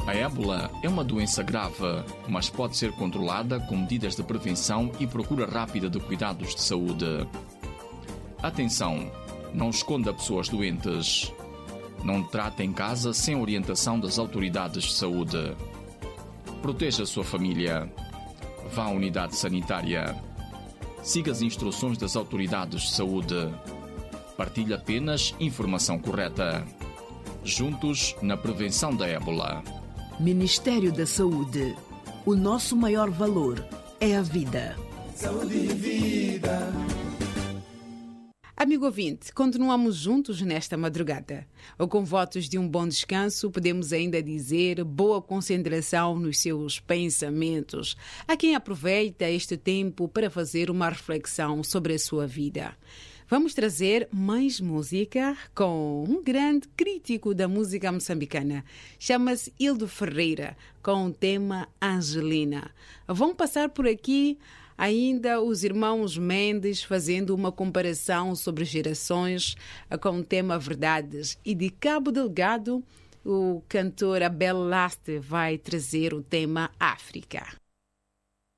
A ébola é uma doença grave, mas pode ser controlada com medidas de prevenção e procura rápida de cuidados de saúde. Atenção! Não esconda pessoas doentes. Não trate em casa sem orientação das autoridades de saúde. Proteja a sua família. Vá à unidade sanitária. Siga as instruções das autoridades de saúde. Partilhe apenas informação correta. Juntos na prevenção da ébola. Ministério da Saúde. O nosso maior valor é a vida. Saúde e vida. Amigo ouvinte, continuamos juntos nesta madrugada. Ou com votos de um bom descanso, podemos ainda dizer boa concentração nos seus pensamentos. Há quem aproveita este tempo para fazer uma reflexão sobre a sua vida. Vamos trazer mais música com um grande crítico da música moçambicana. Chama-se Hildo Ferreira, com o tema Angelina. Vão passar por aqui ainda os irmãos Mendes fazendo uma comparação sobre gerações com o tema Verdades. E de Cabo Delgado, o cantor Abel Laste vai trazer o tema África.